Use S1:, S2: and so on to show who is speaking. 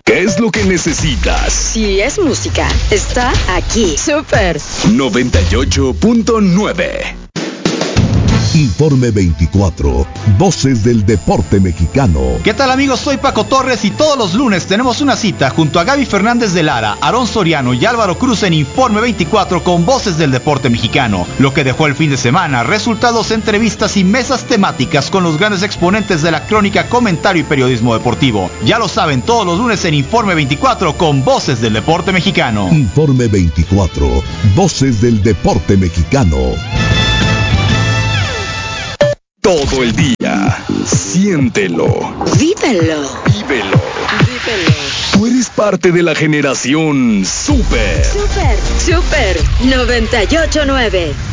S1: ¿Qué es lo que necesitas?
S2: Si es música, está aquí. Super
S1: 98.9.
S3: Informe 24, Voces del Deporte Mexicano.
S4: ¿Qué tal, amigos? Soy Paco Torres y todos los lunes tenemos una cita junto a Gaby Fernández de Lara, Aarón Soriano y Álvaro Cruz en Informe 24 con Voces del Deporte Mexicano. Lo que dejó el fin de semana, resultados, entrevistas y mesas temáticas con los grandes exponentes de la crónica, comentario y periodismo deportivo. Ya lo saben, todos los lunes en Informe 24 con Voces del Deporte Mexicano.
S3: Informe 24, Voces del Deporte Mexicano.
S1: Todo el día, siéntelo.
S2: Vívelo.
S1: Vívelo. Tú eres parte de la generación Super
S2: 98.9.